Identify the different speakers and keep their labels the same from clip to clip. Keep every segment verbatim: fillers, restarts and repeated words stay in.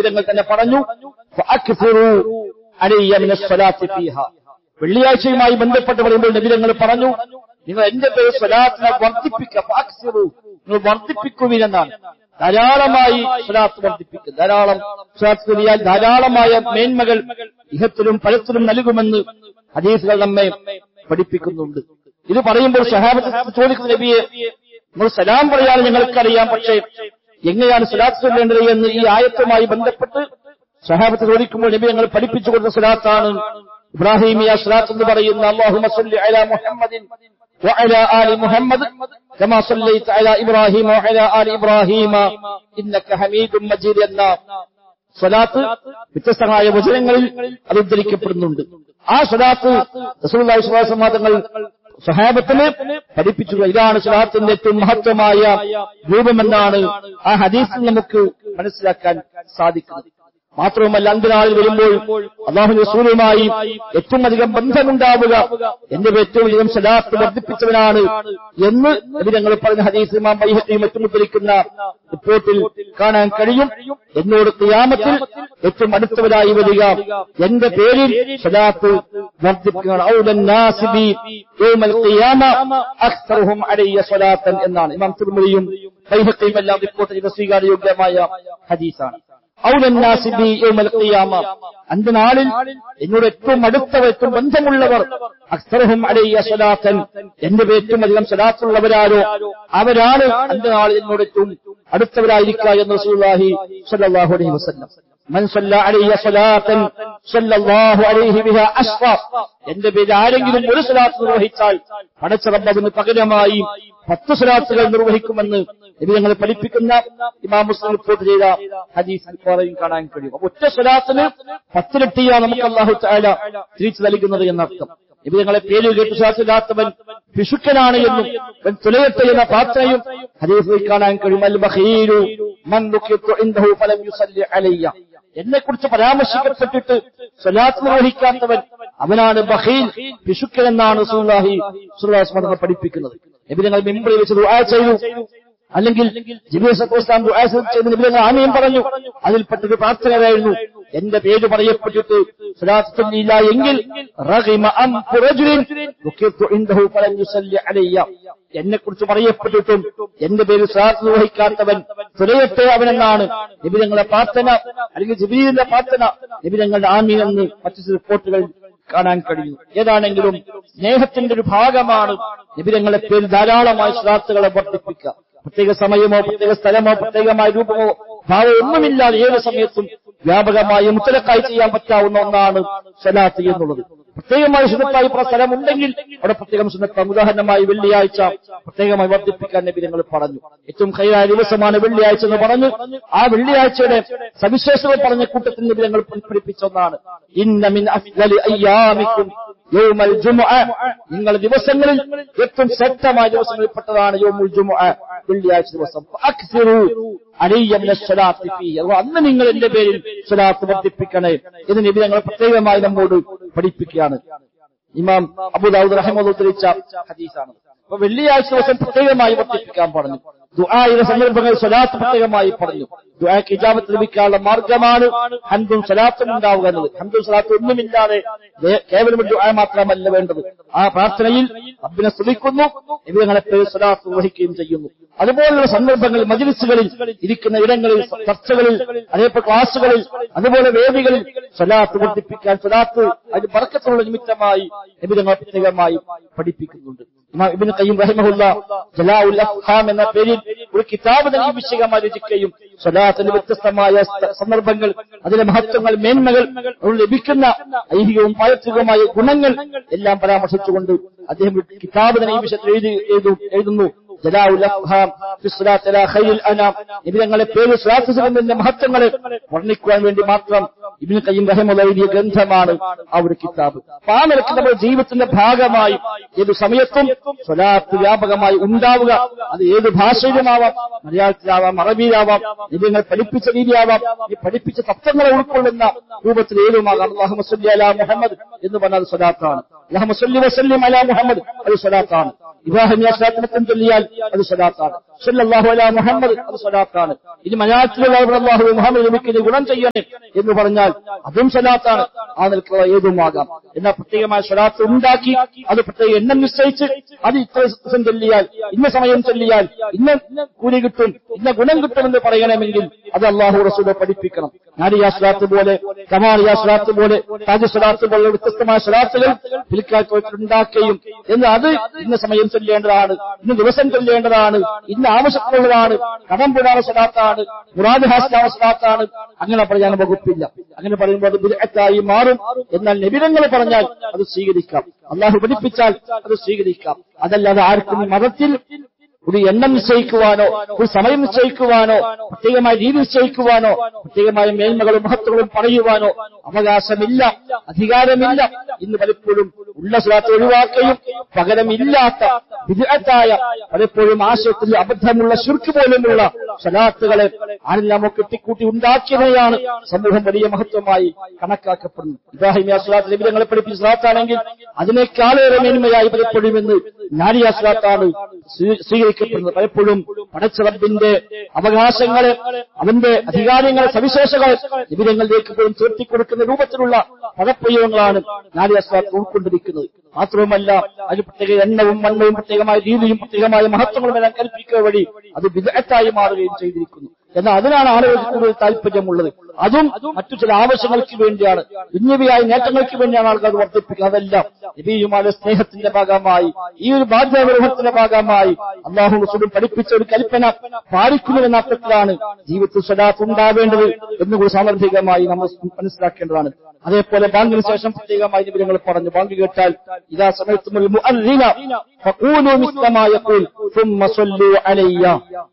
Speaker 1: നിബിതങ്ങൾ തന്നെ പറഞ്ഞു, ഫഅക്സിറൂ അലയ്യ മിനസ് സ്വലാത്തി ഫീഹാ. വെള്ളിയാഴ്ചയുമായി ബന്ധപ്പെട്ട് പറയുമ്പോൾ നിബിതങ്ങൾ പറഞ്ഞു, നിങ്ങൾ എന്റെ പേര് സ്വലാത്തിനെ വർദ്ധിപ്പിക്കുക, ഫഅക്സിറൂ, നിങ്ങൾ വർദ്ധിപ്പിക്കുവിനെന്നാണ്. ധാരാളമായി സ്വലാത്ത് വർദ്ധിപ്പിക്കുക. ധാരാളം സ്വലാത്ത് ചൊല്ലിയാൽ ധാരാളമായ മേന്മകൾ ഇഹത്തിലും പരത്തിലും നൽകുമെന്ന് ഹദീസുകൾ നമ്മെ പഠിപ്പിക്കുന്നുണ്ട്. ഇത് പറയുമ്പോൾ സ്വഹാബത്ത് ചോദിക്കുന്ന നബിയെ, നമ്മൾ സലാം പറയാൻ ഞങ്ങൾക്കറിയാം, പക്ഷേ എങ്ങനെയാണ് സ്വലാത്ത് ചൊല്ലേണ്ടത് എന്ന് ഈ ആയത്തുമായി ബന്ധപ്പെട്ട് സ്വഹാബത്ത് ചോദിക്കുമ്പോൾ നബി ഞങ്ങൾ പഠിപ്പിച്ചു കൊടുത്ത സ്വലാത്താണ് ഇബ്രാഹിമിയ സ്വലാത്ത് എന്ന് പറയുന്ന അല്ലാഹുമ്മ സ്വല്ലി അലാ മുഹമ്മദിൻ വഅലാ ആലി മുഹമ്മദ് കമാ സ്വല്ലൈത അലാ ഇബ്രാഹിമ വഅലാ ആലി ഇബ്രാഹിമ ഇന്നക ഹമീദും മജീദ് എന്ന സ്വലാത്ത് വ്യത്യസ്തമായ വചനങ്ങളിൽ അത് ഉദ്ധരിക്കപ്പെടുന്നുണ്ട്. ആ സ്വലാത്ത് റസൂലുള്ളാഹി സ്വല്ലല്ലാഹു അലൈഹി വസല്ലം തങ്ങൾ സ്വഹാബത്തിനെ പഠിപ്പിച്ചു. ഇതാണ് സ്വലാത്തിന്റെ ഏറ്റവും മഹത്വമായ രൂപമെന്നാണ് ആ ഹദീസിൽ നമുക്ക് മനസ്സിലാക്കാൻ സാധിക്കുന്നത്. മാത്രവുമല്ല, അന്ത്യനാളിൽ വരുമ്പോൾ അല്ലാഹു റസൂലുമായി ഏറ്റവും അധികം ബന്ധമുണ്ടാവുക എന്നിവ ഏറ്റവും അധികം സ്വലാത്ത് വർദ്ധിപ്പിച്ചവനാണ് എന്ന് നബി ഞങ്ങൾ പറഞ്ഞ ഹദീസ് ഇമാം ബൈഹഖി മറ്റും ഉദ്ധരിക്കുന്ന റിപ്പോർട്ടിൽ കാണാൻ കഴിയും. എന്നോട് ഖിയാമത്തിൽ ഏറ്റവും അടുത്തവരായി വരിക എന്റെ പേരിൽ സ്വലാത്ത് വർദ്ധിപ്പിക്കണം. ഔലൻ നാസി ബി യൗമൽ ഖിയാമ അക്സറുഹും അലയ്യ സ്വലാത്തൻ എന്നാണ് ഇമാം തിർമിദിയും ബൈഹഖിയും എല്ലാം റിപ്പോർട്ട് ചെയ്ത സ്വീകാര്യയോഗ്യമായ ഹദീസാണ്. ഔലന്നാസിബി യൗമൽ ഖിയാമ, അന്ത്യനാളിൽ എന്നോട് ഏറ്റവും അടുത്തവർ, ഏറ്റവും ബന്ധമുള്ളവർ, അക്സറുഹും അലയ്യ സ്വലാത്തൻ, എന്റെ ഏറ്റവും അധികം സ്വലാത്തുള്ളവരാരോ അവരാണ് അന്ത്യനാളിൽ എന്നോട് ഏറ്റവും അടുത്തവരായിരിക്കുക എന്ന് റസൂലുള്ളാഹി സ്വല്ലല്ലാഹു അലൈഹി വസല്ലം. മൻ സ്വല്ല അലയ്യ സ്വലാത്തൻ സ്വല്ലല്ലാഹു അലൈഹി ബിഹാ അശ്റ, എന്റെ പേരിൽ ആരെങ്കിലും ഒരു സ്വലാത്ത് നിർവഹിച്ചാൽ പടച്ച റബ്ബ് അതിന് പകരമായി പത്ത് സ്വലാത്തുകൾ നിർവഹിക്കുമെന്ന് നബി ഞങ്ങൾ പഠിപ്പിക്കുന്ന ഇമാം മുസ്ലിം റിപ്പോർട്ട് ചെയ്ത ഹദീസിൽ പറയും കാണാൻ കഴിയും. അപ്പൊ ഒറ്റ സ്വലാത്തിന് പത്തിരട്ടിയാണ് നമുക്ക് അല്ലാഹു തആല തിരിച്ചു നൽകുന്നത് എന്നർത്ഥം. നബി ഞങ്ങളെ പേര് കേട്ട് സ്വലാത്തില്ലാത്തവൻ പിശുക്കനാണ് എന്നും തുലയട്ടെ എന്ന പ്രാർത്ഥനയും ഹദീസിൽ കാണാൻ കഴിയും. അൽ ബഖീലു മൻ ദുഖിതു ഇൻദഹു ഫലം യുസല്ലി അലയ്യ, എന്നെ കുറിച്ച് പരാമർശിക്കപ്പെട്ടിട്ട് സ്വലാത്ത് നിർവഹിക്കാത്തവൻ അവനാണ് ബഖീൽ, പിശുക്കൻ എന്നാണ് റസൂലുള്ളാഹി സ്വല്ലല്ലാഹു അലൈഹി വസല്ലം പഠിപ്പിക്കുന്നത്. നബി ഞങ്ങൾ മിമ്പറിൽ വെച്ച് ദുആ ചെയ്തു, അല്ലെങ്കിൽ ജിബ്രീൽ സല്ലല്ലാഹു ദുആ ചെയ്ത് നബി ഞങ്ങൾ ആമീൻ പറഞ്ഞു. അതിൽപ്പെട്ടൊരു പ്രാർത്ഥനയായിരുന്നു, എന്റെ പേര് പറയപ്പെട്ടിട്ട് സ്വലാത്ത് ചൊല്ലിയില്ല എങ്കിൽ റഗിമ അൻഫു റജുലിൻ ദുഖിതു ഇൻദഹു ഫലം യുസല്ലി അലയ്യ, എന്നെ കുറിച്ച് പറയപ്പെട്ടിട്ടും എന്റെ പേര് സ്വലാത്ത് നിർവഹിക്കാത്തവൻ തുലയട്ടെ അവനെന്നാണ് നബി ഞങ്ങളുടെ പ്രാർത്ഥന, അല്ലെങ്കിൽ ജിബ്രീലിന്റെ പ്രാർത്ഥന. നബി ഞങ്ങളുടെ ആമീൻ എന്ന് മറ്റു റിപ്പോർട്ടുകൾ കാണാൻ കഴിയും. ഏതാണെങ്കിലും സ്നേഹത്തിന്റെ ഒരു ഭാഗമാണ് നബി ഞങ്ങളുടെ പേര് ധാരാളമായി സ്വലാത്തുകളെ വർദ്ധിപ്പിക്കുക. പ്രത്യേക സമയമോ പ്രത്യേക സ്ഥലമോ പ്രത്യേകമായ രൂപമോ ഭാവം ഒന്നുമില്ലാതെ ഏത് സമയത്തും വ്യാപകമായി മുത്തലക്കായി ചെയ്യാൻ പറ്റാവുന്ന ഒന്നാണ് സ്വലാത്ത് എന്നുള്ളത്. പ്രത്യേകമായി സുന്നത്തായി സ്ഥലമുണ്ടെങ്കിൽ അവിടെ പ്രത്യേകം സുന്നത്താം. ഉദാഹരണമായി വെള്ളിയാഴ്ച പ്രത്യേകമായി വർദ്ധിപ്പിക്കാൻ നബി ഞങ്ങൾ പറഞ്ഞു. ഏറ്റവും ഖൈറായ ദിവസമാണ് വെള്ളിയാഴ്ച എന്ന് പറഞ്ഞു. ആ വെള്ളിയാഴ്ചയുടെ സവിശേഷതകൾ പറഞ്ഞ കൂട്ടത്തിൽ നബി ഞങ്ങൾ പഠിപ്പിച്ച ഒന്നാണ് ഇന്ന മിൻ അഫ്ളലി അയ്യാമിക്കും യൗമൽ ജുമുഅ, നിങ്ങൾ ദിവസങ്ങളിൽ ഏറ്റവും ശ്രേഷ്ഠമായ ദിവസങ്ങളിൽപ്പെട്ടതാണ് യൗമുൽ ജുമുഅ, വെള്ളിയാഴ്ച ദിവസം. ഫഅക്സിറൂ അലയ്യ മിനസ് സ്വലാത്തി ഫീഹി, അന്ന് നിങ്ങൾ എന്റെ പേരിൽ സ്വലാത്ത് വർദ്ധിപ്പിക്കണേ എന്ന് നബി ഞങ്ങൾ പ്രത്യേകമായി നമ്മോട് പഠിപ്പിക്കുകയാണ്. ഇമാം അബൂ ദാവൂദ് റഹിമഹുല്ലാഹു ഉദ്ധരിച്ച ഹദീസാണ്. അപ്പൊ വെള്ളിയാഴ്ച ദിവസം പ്രത്യേകമായി വർദ്ധിപ്പിക്കാൻ പറഞ്ഞു. ദുആയുടെ സന്ദർഭങ്ങളിൽ സ്വലാത്ത് പ്രത്യേകമായി പറഞ്ഞു. ദുആക്ക് ഇജാബത്ത് ലഭിക്കാനുള്ള മാർഗമാണ് ഹംദും സ്വലാത്തും ഉണ്ടാവുക എന്നത്. ഹംദും സ്വലാത്തും ഒന്നുമില്ലാതെ കേവലം ദുആ മാത്രമല്ല വേണ്ടത്. ആ പ്രാർത്ഥനയിൽ റബ്ബിനെ സ്തുതിക്കുന്നു, നബി ഞങ്ങളെ പേരിൽ സ്വലാത്ത് നിർവഹിക്കുകയും ചെയ്യുന്നു. അതുപോലുള്ള സന്ദർഭങ്ങളിൽ മജ്‌ലിസുകളിൽ ഇരിക്കുന്ന ഇടങ്ങളിൽ, ചർച്ചകളിൽ, അതേപോലെ ക്ലാസുകളിൽ, അതുപോലെ വേദികളിൽ സ്വലാത്ത് വർദ്ധിപ്പിക്കാൻ, സ്വലാത്ത് അതിന് ബർക്കത്തുള്ള നിമിത്തമായി നബി ഞങ്ങൾ പ്രത്യേകമായി പഠിപ്പിക്കുന്നുണ്ട്. ഇമാം ഇബ്നു ഖയ്യിം റഹിമഹുല്ലാഹ് ജലാഉൽ അഫ്ഹാം എന്ന പേരിൽ ഒരു കിതാബ് തന്നെ വിഷയമായി രചിക്കുകയും സ്വലാത്തിന്റെ വ്യത്യസ്തമായ സന്ദർഭങ്ങൾ, അതിലെ മഹത്വങ്ങൾ, മേന്മകൾ, ലഭിക്കുന്ന ഐഹികവും പാരിത്രികവുമായ ഗുണങ്ങൾ എല്ലാം പരാമർശിച്ചുകൊണ്ട് അദ്ദേഹം കിതാബ് തന്നെ ഈ വിഷയത്തിൽ എഴുതുന്നു. ജലാഉൽ അഫ്ഹാം ഫി സ്വലാത്തി അലാ ഖൈറിൽ അനാം, നബി ഞങ്ങളെ പേരിൽ സ്വലാത്ത് ചൊല്ലുന്നതിന്റെ മഹത്വങ്ങളെ വർണ്ണിക്കുവാൻ വേണ്ടി മാത്രം ഇബ്നു ഖയ്യിം റഹിമഹുല്ലാഹ് എഴുതിയ ഗ്രന്ഥമാണ് ആ ഒരു കിതാബ്. ആ നിലയ്ക്ക് നമ്മുടെ ജീവിതത്തിന്റെ ഭാഗമായി ഏത് സമയത്തും സ്വലാത്ത് വ്യാപകമായി ഉണ്ടാവുക. അത് ഏത് ഭാഷയിലുമാവാം, മലയാളത്തിലാവാം, അറബിയിലാവാം, നബി ഞങ്ങൾ പഠിപ്പിച്ച രീതിയാവാം, ഈ പഠിപ്പിച്ച തത്വങ്ങളെ ഉൾക്കൊള്ളുന്ന രൂപത്തിൽ ഏതുമാകാം. അല്ലാഹുമ്മ സ്വല്ലി അലാ മുഹമ്മദ് എന്ന് പറഞ്ഞാൽ സ്വലാത്താണ്. അല്ലാഹുമ്മ സ്വല്ലി വസല്ലിം അലാ മുഹമ്മദ് അത് സ്വലാത്താണ്. ഇബ്രാഹിം സ്വലാത്തിനെ ചൊല്ലിയാൽ അത് സ്വലാത്താണ്. സല്ലല്ലാഹു അലാ മുഹമ്മദ് അത് സ്വലാത്താണ്. ഇനി മലയാളത്തിലുള്ള അല്ലാഹു മുഹമ്മദ് നബിക്ക് ഗുണം ചെയ്യണേ എന്ന് പറഞ്ഞാൽ അതും സ്വലാത്താണ്. ആ നിൽക്കുക ഏതുമാകാം. എന്നാൽ പ്രത്യേകമായ സ്വലാത്ത് ഉണ്ടാക്കി അത് പ്രത്യേക എണ്ണം നിശ്ചയിച്ച് അത് ഇത്ര ദിവസം ചൊല്ലിയാൽ ഇന്ന സമയം ചൊല്ലിയാൽ ഇന്ന കൂലി കിട്ടും ഇന്ന ഗുണം കിട്ടുമെന്ന് പറയണമെങ്കിൽ അത് അല്ലാഹു റസൂൽ പഠിപ്പിക്കണം. നാരിയാ സ്വലാത്ത് പോലെ കമാലിയാ സ്വലാത്ത് പോലെ താജ് സ്വലാത്ത് പോലെ വ്യത്യസ്തമായ സ്വലാത്തുകൾ പിൽക്കാലത്ത് ഉണ്ടാക്കുകയും എന്ന് അത് ഇന്ന സമയം ചൊല്ലേണ്ടതാണ്, ഇന്ന് ദിവസം ചൊല്ലേണ്ടതാണ്, ഇന്ന ആവശ്യത്തിനുള്ളതാണ്, കടം പുരാണ സ്വലാത്താണ്, മുറാദുഹാസ്ലാമ സ്വലാത്താണ്, അങ്ങനെ പറയാൻ വകുപ്പില്ല. അങ്ങനെ പറയുമ്പോൾ അത് ബിദ്അത്തായി മാറും. എന്നാൽ നബിതങ്ങൾ പറഞ്ഞാൽ അത് സ്വീകരിക്കാം, അള്ളാഹു പഠിപ്പിച്ചാൽ അത് സ്വീകരിക്കാം. അതല്ലാതെ ആർക്കും മതത്തിൽ ഒരു എണ്ണം നിശ്ചയിക്കുവാനോ ഒരു സമയം നിശ്ചയിക്കുവാനോ പ്രത്യേകമായ രീതി നിശ്ചയിക്കുവാനോ പ്രത്യേകമായ മേന്മകളും മഹത്വങ്ങളും പറയുവാനോ അവകാശമില്ല, അധികാരമില്ല. ഇന്ന് പലപ്പോഴും ഉള്ള സ്വലാത്ത് ഒഴിവാക്കുകയും പകരമില്ലാത്ത ബിദ്അത്തായ പലപ്പോഴും ആശയത്തിൽ അബദ്ധമുള്ള ശിർക്ക് പോലുമുള്ള സ്വലാത്തുകളെ ആരെല്ലാമോ കെട്ടിക്കൂട്ടി ഉണ്ടാക്കിയവയാണ് സമൂഹം വലിയ മഹത്വമായി കണക്കാക്കപ്പെടുന്നു. ഇബ്രാഹിമിയ സ്വലാത്ത് നബിതങ്ങളെ പഠിപ്പിച്ച സ്വലാത്താണെങ്കിൽ അതിനേക്കാളേറെ മേന്മയായി പലപ്പോഴും ഇന്ന് നാരിയാ സ്വലാത്താണ് സ്വീകരിക്കപ്പെടുന്നത്. പലപ്പോഴും പടച്ച റബ്ബിന്റെ അവകാശങ്ങളെ അവന്റെ അധികാരങ്ങളെ സവിശേഷങ്ങളെ നിബിധങ്ങളിലേക്ക് പോലും ചേർത്തിക്കൊടുക്കുന്ന രൂപത്തിലുള്ള പദപ്രയോഗങ്ങളാണ് നാരിയാ സ്വലാത്ത് ഉൾക്കൊണ്ടിരിക്കുന്നത്. മാത്രവുമല്ല അതിന് പ്രത്യേക എണ്ണവും മണ്ണവും പ്രത്യേകമായ രീതിയും പ്രത്യേകമായ മഹത്വങ്ങളും എല്ലാം കൽപ്പിക്കുക വഴി അത് ബിദ്അത്തായി മാറുകയും ചെയ്തിരിക്കുന്നു. എന്നാൽ അതിനാണ് ആളുകൾക്ക് കൂടുതൽ താല്പര്യമുള്ളത്. അതും മറ്റു ചില ആവശ്യങ്ങൾക്ക് വേണ്ടിയാണ്, ദുന്യവിയായ നേട്ടങ്ങൾക്ക് വേണ്ടിയാണ് ആൾക്കാർ അത് വർദ്ധിപ്പിക്കുക. അതെല്ലാം നബിയുമായുള്ള സ്നേഹത്തിന്റെ ഭാഗമായി ഈ ഒരു ബാധ്യതാനിർവഹണത്തിന്റെ ഭാഗമായി അല്ലാഹു റസൂലും പഠിപ്പിച്ച ഒരു കൽപ്പന പാലിക്കുന്നുവെന്ന അർത്ഥത്തിലാണ് ജീവിതത്തിൽ സ്വലാത്ത് ഉണ്ടാവേണ്ടത് എന്നുകൂടി സാന്ദർഭികമായി നമ്മൾ മനസ്സിലാക്കേണ്ടതാണ്. അതേപോലെ ബാങ്കിന് ശേഷം പ്രത്യേകമായി നിബിധങ്ങൾ പറഞ്ഞു, ബാങ്ക് കേട്ടാൽ ഇദാ സമഅ്തുമുൽ മുഅദ്ദിന ഫഖൂലു മിസ്ല മാ യഖൂൽ സുമ്മ സ്വല്ലു അലയ്യ.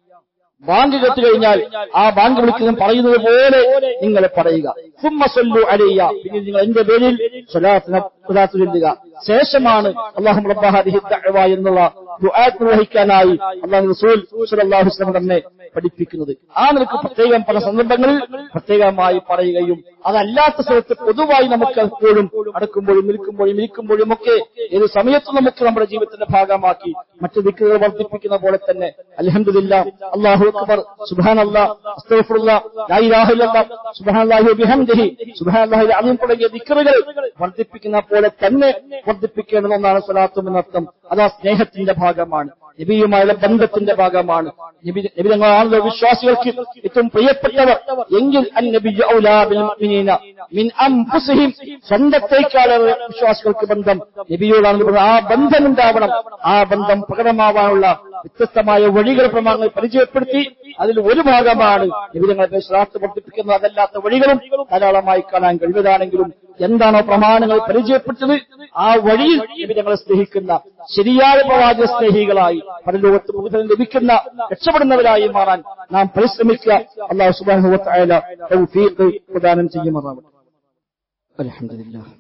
Speaker 1: ബാങ്ക് കേട്ട് കഴിഞ്ഞാൽ ആ ബാങ്ക് വിളിക്കുന്നതും പറയുന്നത് പോലെ നിങ്ങൾ പറയുക. സുമ്മ സ്വല്ലു അലയ്യ, പിന്നെ നിങ്ങൾ എന്റെ പേരിൽ സ്വലാത്ത് സ്വലാത്ത് ചൊല്ലുക. ശേഷമാണ് അല്ലാഹുമ്മ റബ്ബ ഹാദിഹി ദഅവ എന്നുള്ള ദുആ നിർവഹിക്കാനായി അല്ലാഹു റസൂൽ സ്വല്ലല്ലാഹു അലൈഹി വസല്ലം നമ്മെ പഠിപ്പിക്കുന്നത്. ആ നിലക്ക് പ്രത്യേകം പല സന്ദർഭങ്ങളിൽ പ്രത്യേകമായി പറയുകയും അതല്ലാത്ത സ്ഥലത്ത് പൊതുവായി നമുക്ക് എപ്പോഴും അടക്കുമ്പോഴും നിൽക്കുമ്പോഴും ഇരിക്കുമ്പോഴും ഒക്കെ ഏത് സമയത്തും നമുക്ക് നമ്മുടെ ജീവിതത്തിന്റെ ഭാഗമാക്കി മറ്റു ദിക്റുകൾ വർദ്ധിപ്പിക്കുന്ന പോലെ തന്നെ അൽഹംദുലില്ലാഹ്, അല്ലാഹു അക്ബർ, സുബ്ഹാനല്ലാഹ്, അസ്തഗ്ഫിറുല്ലാഹ്, ലാ ഇലാഹ ഇല്ലല്ലാഹ്, സുബ്ഹാനല്ലാഹി വബിഹംദിഹി, സുബ്ഹാനല്ലാഹിൽ അസീം തുടങ്ങിയ ദിക്റുകൾ വർദ്ധിപ്പിക്കുന്ന പോലെ തന്നെ വർദ്ധിപ്പിക്കേണ്ട ഒന്നാണ് സ്വലാത്തും എന്നർത്ഥം. അത് ആ സ്നേഹത്തിന്റെ ഭാഗമാണ്, നബിയുമായുള്ള ബന്ധത്തിന്റെ ഭാഗമാണ്. നബിതങ്ങളാണല്ലോ വിശ്വാസികൾക്ക് ഏറ്റവും പ്രിയപ്പെട്ടവർ. എങ്കിൽ അന്നബിയ്യു ഔലാ ബിൽ മുഅ്മിനീന മിൻ അൻഫുസിഹിം, സ്വന്തത്തേക്കാളേറെ വിശ്വാസികൾക്ക് ബന്ധം നബിയോടാണ്. ആ ബന്ധം ഉണ്ടാവണം. ആ ബന്ധം പ്രകടമാവാനുള്ള വ്യത്യസ്തമായ വഴികൾ പ്രമാണങ്ങൾ പരിചയപ്പെടുത്തി അതിൽ ഒരു ഭാഗമാണ് നബിതങ്ങളെ സ്വലാത്ത് വർദ്ധിപ്പിക്കുന്നത്. അതല്ലാത്ത വഴികളും ധാരാളമായി കാണാൻ കഴിവതാണെങ്കിലും എന്താണോ പ്രമാണങ്ങൾ പരിചയപ്പെട്ടത് ആ വഴിയിൽ നബിതങ്ങളെ സ്നേഹിക്കുന്ന ശരിയായ പ്രവാചക സ്നേഹികളായി പരലോകത്ത് മുഴുവൻ ലഭിക്കുന്ന രക്ഷപ്പെടുന്നവരായി മാറാൻ നാം പരിശ്രമിക്കുക. അല്ലാഹു സുബ്ഹാനഹു വ തആല തൗഫീഖ് പ്രദാനം ചെയ്യുമാറാവട്ടെ. അൽഹംദുലില്ലാഹ്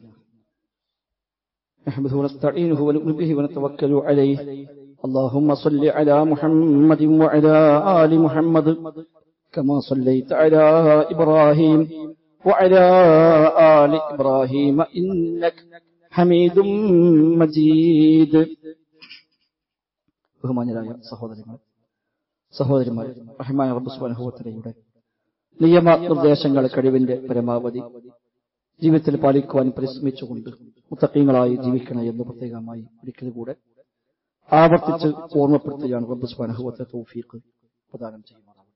Speaker 1: നഹ്മദുഹു വനസ്തഈനുഹു വനുഅ്മിനു ബിഹി വനതവക്കലു അലൈഹി. اللهم صل على محمد وعلى آل محمد كما صليت على إبراهيم وعلى آل إبراهيم إنك حميد مجيد. ബഹുമാന്യരായ സഹോദരങ്ങളെ സഹോദരിമാരെ, റഹ്മാൻ റബ്ബ് സുബ്ഹാനഹു വ തആലയുടെ നിയമ നിർദ്ദേശങ്ങൾ കഴിവിന്റെ പരമാവധി ജീവിതത്തിൽ പാലിക്കുവാൻ പരിശ്രമിച്ചുകൊണ്ട് മുത്തഖീങ്ങളായി ജീവിക്കണം എന്ന് പ്രത്യേകമായി ഒരിക്കൽ കൂടെ ആവർത്തിച്ച് ഓർമ്മപ്പെടുത്തുകയാണ്. റബ്ബ് സുബ്ഹാനഹു വ തആല തൗഫീഖ് പ്രദാനം ചെയ്യുമാറാവട്ടെ.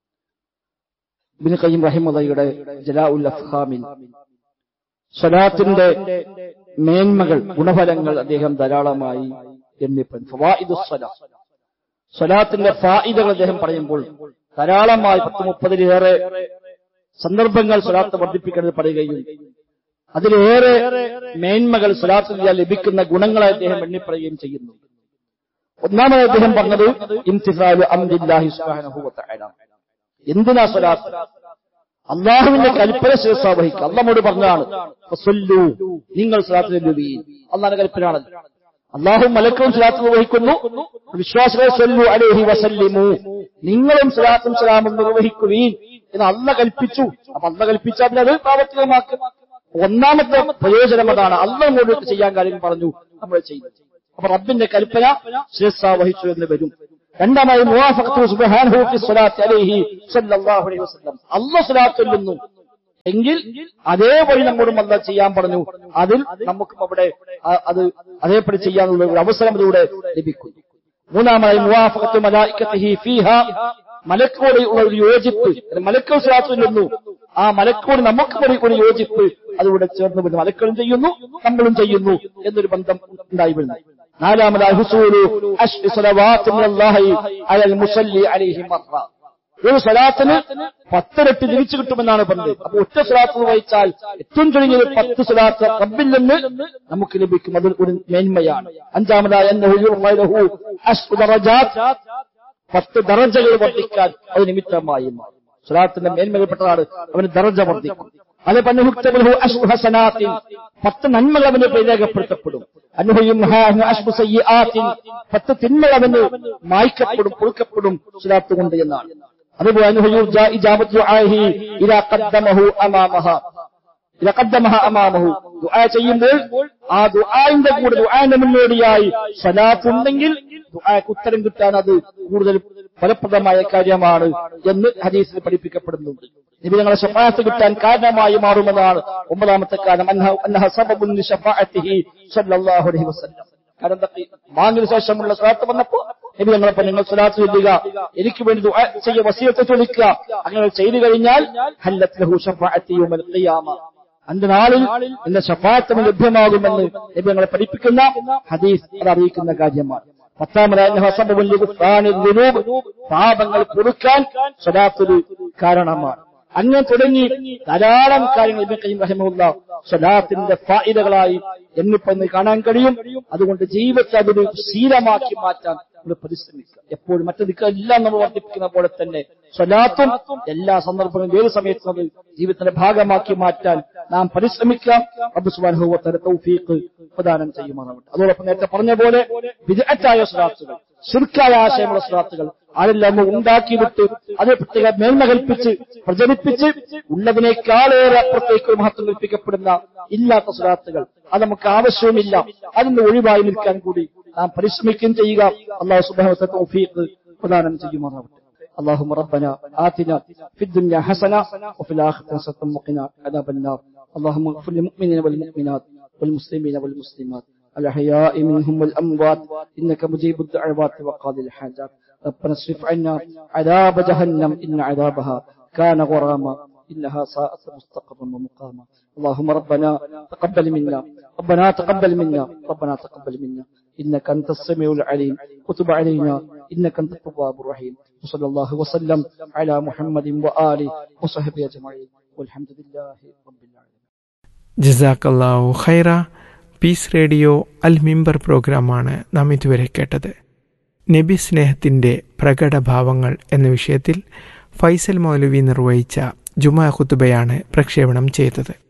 Speaker 1: ഇബ്നു ഖയ്യിം റഹിമഹുള്ളയുടെ ജലാഉൽ അഫ്ഹാമിൽ സ്വലാത്തിന്റെ മേന്മകൾ ഗുണഫലങ്ങൾ അദ്ദേഹം ധാരാളമായി എണ്ണിപ്പറഞ്ഞു. ഫവായിദുസ് സ്വലാത്ത്, സ്വലാത്തിന്റെ ഫായിദകൾ അദ്ദേഹം പറയുമ്പോൾ ധാരാളമായി പത്ത് മുപ്പതിലേറെ സന്ദർഭങ്ങൾ സ്വലാത്ത് വർദ്ധിപ്പിക്കുന്നത് പറയുകയും അതിലേറെ മേന്മകൾ സ്വലാത്തിൽ ലഭിക്കുന്ന ഗുണങ്ങളെ അദ്ദേഹം എണ്ണിപ്പറയുകയും ചെയ്യുന്നു. ഒന്നാമത് അദ്ദേഹം പറഞ്ഞത് ഇംതിസാലു അംരില്ലാഹി സുബ്ഹാനഹു വ തആല. എന്തിനാ സ്വലാത്ത്? അല്ലാഹുവിന്റെ കൽപ്പന ശിരസാ വഹിക്കുക. അല്ലാഹുവോട് പറഞ്ഞതാണ് ഫസല്ലു, നിങ്ങൾ സ്വലാത്ത് ചൊല്ലുവീൻ. അല്ലാഹുവിന്റെ കൽപ്പനയാണ്. അല്ലാഹു മലക്കും സ്വലാത്ത് നിർവഹിക്കുന്നു. വിശ്വാസികളെ സല്ലു അലൈഹി വസല്ലിമു, നിങ്ങളും സ്വലാത്തും സലാമും നിർവഹിക്കുവീൻ എന്ന് അല്ലാഹു കൽപ്പിച്ചു. അപ്പൊ അല്ലാഹു കൽപ്പിച്ചാൽ അത് പ്രാവർത്തികമാക്കുക. ഒന്നാമത്തെ പ്രയോജനം അതാണ്. അള്ളാഹ് മുന്നോട്ട് ചെയ്യാൻ കാര്യം പറഞ്ഞു, നമ്മൾ ചെയ്യുന്നു. അപ്പൊ റബ്ബിന്റെ കൽപ്പന ശിരസാ വഹിച്ചു എന്ന് വരും. രണ്ടാമത് മുവാഫഖത്തു സുബ്ഹാനഹു ഫി സ്വലാത്തി അലൈഹി സ്വല്ലല്ലാഹു അലൈഹി വസല്ലം. അല്ലാഹു സ്വലാത്ത് ചൊല്ലുന്നു എങ്കിൽ അതേപടി നമ്മോടും അല്ലാഹ് ചെയ്യാൻ പറഞ്ഞു. അതിൽ നമുക്കും അവിടെ അത് അതേപടി ചെയ്യാനുള്ള ഒരു അവസരം ഇതിലൂടെ ലഭിക്കുന്നു. മൂന്നാമതായി മുവാഫഖത്തു മലായികതിഹി ഫീഹാ, മലക്കോട് ഉള്ള ഒരു യോജിപ്പ്. മലക്കൾ സ്വലാത്ത് ചൊല്ലുന്നു, ആ മലക്കോട് നമുക്ക് ഒരു യോജിപ്പ് അതിലൂടെ ചേർന്ന് വരുന്നു. മലക്കളും ചെയ്യുന്നു, നമ്മളും ചെയ്യുന്നു എന്നൊരു ബന്ധം ഉണ്ടായി വരുന്നു. നാലാമതായി ഹുസൂലു അശ്രി സ്വലവാത്ത് മിനല്ലാഹി അലൽ മുസല്ലി അലൈഹി മർറ. ഒരു സ്വലാത്തിന് പത്തിരട്ടി തിരിച്ചു കിട്ടുമെന്നാണ് പറഞ്ഞത്. അപ്പൊ ഒറ്റ സ്വലാത്ത് വഹിച്ചാൽ ഏറ്റവും ചുരുങ്ങിയത് പത്ത് സ്വലാത്ത് റബ്ബിൽ നിന്ന് നമുക്ക് ലഭിക്കും. അത് ഒരു മേന്മയാണ്. അഞ്ചാമതായി അശ്രു ദറജാത്ത്, പത്ത് ദറജകൾ വർദ്ധിക്കാൻ അത് നിമിത്തമായി മാറും. സ്വലാത്തിന്റെ മേന്മയിൽപ്പെട്ടതാണ് അവന് ദറജ വർദ്ധിക്കും. അത് പന്നുഹുക്തബുഹു അശ്രു ഹസനാത്തിൻ, പത്ത് നന്മകൾ അവന് രേഖപ്പെടുത്തപ്പെടും. അനുഹയും അശ്രു സയ്യിആത്തിൻ, പത്ത് തിന്മകൾ അവന് മായ്ക്കപ്പെടും, പൊറുക്കപ്പെടും സ്വലാത്ത് കൊണ്ട് എന്നാണ്. അതുപോലെ അനുഹയു ഇജാബത്തു ദുആഇഹി ഇലാ ഖദ്ദമഹു അമാമഹ ഇലാ ഖദ്ദമഹ അമാമഹു, ദുആ ചെയ്യുമ്പോൾ ആ ദുആഇന്റെ കൂടെ ദുആന്റെ മുന്നോടിയായി സ്വലാത്ത് ഉണ്ടെങ്കിൽ ദുആക്ക് ഉത്തരം കിട്ടാൻ അത് കൂടുതൽ ഫലപ്രദമായ കാര്യമാണ് എന്ന് ഹദീസിൽ പഠിപ്പിക്കപ്പെടുന്നുണ്ട്. നബി ഞങ്ങളെ ശഫാഅത്ത് കിട്ടാൻ കാരണമായി മാറുമെന്നാണ് ഒമ്പതാമത്തെ കാരണം. അന്നഹ സബബുൻ ലിശഫാഅത്തിഹി സ്വല്ലല്ലാഹു അലൈഹി വസല്ലം. കാരണം ബാങ്കിന് ശേഷമുള്ള സ്വലാത്ത് വന്നപ്പോൾ നബി ഞങ്ങളെ നിങ്ങൾ സ്വലാത്ത് ചൊല്ലുക, എനിക്ക് വേണ്ടി ദുആ ചെയ്യ, വസിയത്ത് ചൊല്ലിക്കുക. അങ്ങനെ ചെയ്തു കഴിഞ്ഞാൽ ഹല്ലത് ലഹു ശഫാഅത്തി യൗമൽ ഖിയാമ, അന്ത്യനാളിൽ എന്റെ ശഫാഅത്ത് ലഭ്യമാകുമെന്ന് നബി ഞങ്ങളെ പഠിപ്പിക്കുന്ന ഹദീസ് അത് അറിയിക്കുന്ന കാര്യമാണ്. പത്താമതായി പാപങ്ങൾ പൊറുക്കാൻ സ്വലാത്തൊരു കാരണമാണ്. അങ്ങനെ തുടങ്ങി ധാരാളം കാര്യങ്ങൾ ഇബ്നു ഖയ്യിം റഹിമഹുല്ലാഹ് സ്വലാത്തിന്റെ ഫായിദകളായി എന്നിപ്പോ കാണാൻ കഴിയും. അതുകൊണ്ട് ജീവിതത്തെ അതൊരു ശീലമാക്കി മാറ്റാൻ നമ്മൾ പരിശ്രമിക്കുക. എപ്പോഴും മറ്റെല്ലാം നമ്മൾ വർദ്ധിപ്പിക്കുന്ന പോലെ തന്നെ സ്വലാത്തും എല്ലാ സന്ദർഭങ്ങളും ഏത് സമയത്തും അത് ജീവിതത്തിന്റെ ഭാഗമാക്കി മാറ്റാൻ നാം പരിശ്രമിക്കാം. റബ്ബ് സുബ്ഹാനഹു വ തആല തൗഫീഖ് പ്രദാനം ചെയ്യുമാറാവട്ടെ. അതോടൊപ്പം നേരത്തെ പറഞ്ഞ പോലെ ബിദ്അത്തായ സ്വലാത്തുകൾ, ശിർക്കായ ആശയമുള്ള സ്വലാത്തുകൾ ആരെല്ലാം ഉണ്ടാക്കി വിട്ട് അത് പ്രത്യേക മേന്മ കൽപ്പിച്ച് പ്രചരിപ്പിച്ച് ഉള്ളതിനേക്കാളേറെ അപ്പുറത്തേക്ക് മഹത്വം കൽപ്പിക്കപ്പെടുന്ന ഇല്ലാത്ത സ്വലാത്തുകൾ അത് നമുക്ക് ആവശ്യവുമില്ല. അതിന് ഒഴിവായി നിൽക്കാൻ കൂടി നാം പരിശ്രമിക്കുകയും ചെയ്യുക. അല്ലാഹു സുബ്ഹാനഹു വ തആല തൗഫീഖ് പ്രദാനം ചെയ്യുമാറാവട്ടെ. اللهم ربنا آتنا في الدنيا حسنة وفي الآخرة حسنة وقنا عذاب النار. اللهم اغفر للمؤمنين والمؤمنات والمسلمين والمسلمات الأحياء منهم والأموات إنك مجيب الدعوات وقاضي الحاجات. ربنا اصرف عنا عذاب جهنم إن عذابها كان غراما إنها ساءت مستقرا ومقاما. اللهم ربنا تقبل منا ربنا تقبل منا ربنا تقبل منا إنك أنت السميع العليم وتب علينا إنك أنت التواب الرحيم. وصلى الله وسلم على محمد وآله وصحبه أجمعين والحمد لله رب العالمين.
Speaker 2: ജസാക്കല്ലാഹു ഖൈറ. പീസ് റേഡിയോ അൽ മിമ്പർ പ്രോഗ്രാമാണ് നാം ഇതുവരെ കേട്ടത്. നബി സ്നേഹത്തിൻ്റെ പ്രകടഭാവങ്ങൾ എന്ന വിഷയത്തിൽ ഫൈസൽ മൗലവി നിർവഹിച്ച ജുമാ ഖുതുബയാണ് പ്രക്ഷേപണം ചെയ്തത്.